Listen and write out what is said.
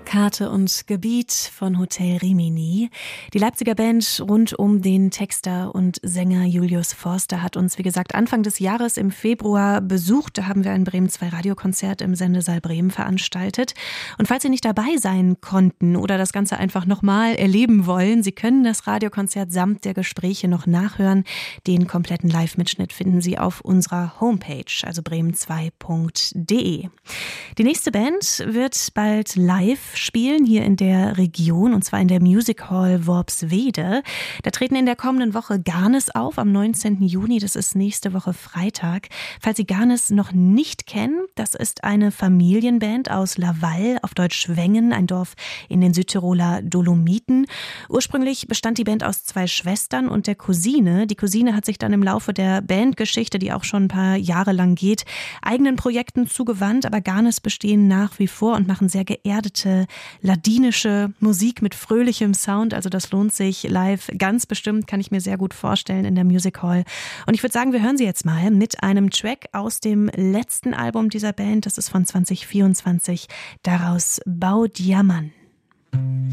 Karte und Gebiet von Hotel Rimini. Die Leipziger Band rund um den Texter und Sänger Julius Forster hat uns, wie gesagt, Anfang des Jahres im Februar besucht. Da haben wir ein Bremen 2 Radiokonzert im Sendesaal Bremen veranstaltet. Und falls Sie nicht dabei sein konnten oder das Ganze einfach nochmal erleben wollen, Sie können das Radiokonzert samt der Gespräche noch nachhören. Den kompletten Live-Mitschnitt finden Sie auf unserer Homepage, also bremen2.de. Die nächste Band wird bald live spielen hier in der Region, und zwar in der Music Hall Worpswede. Da treten in der kommenden Woche Garnes auf, am 19. Juni, das ist nächste Woche Freitag. Falls Sie Garnes noch nicht kennen, das ist eine Familienband aus Laval, auf Deutsch Wengen, ein Dorf in den Südtiroler Dolomiten. Ursprünglich bestand die Band aus 2 Schwestern und der Cousine. Die Cousine hat sich dann im Laufe der Bandgeschichte, die auch schon ein paar Jahre lang geht, eigenen Projekten zugewandt, aber Garnes bestehen nach wie vor und machen sehr geerdete, ladinische Musik mit fröhlichem Sound. Also das lohnt sich live ganz bestimmt, kann ich mir sehr gut vorstellen in der Music Hall. Und ich würde sagen, wir hören sie jetzt mal mit einem Track aus dem letzten Album dieser Band. Das ist von 2024, daraus Bau Diamant.